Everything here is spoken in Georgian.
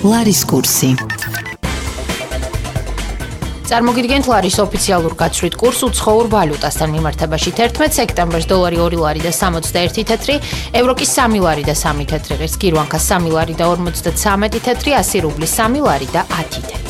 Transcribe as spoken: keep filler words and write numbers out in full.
ლარის კურსი. წარმოგიდგენთ ლარის ოფიციალურ გაცვლით კურს უცხოურ ვალუტასთან მიმართებაში. თერთმეტ სექტემბერს დოლარი ორი ლარი და სამოცდაერთი თეთრი, ევრო კი სამი ლარი და სამი თეთრი, ღირს გირვანქა სამი ლარი და ორმოცდაცამეტი თეთრი, ასი რუბლი სამი ლარი და ათი თეთრი.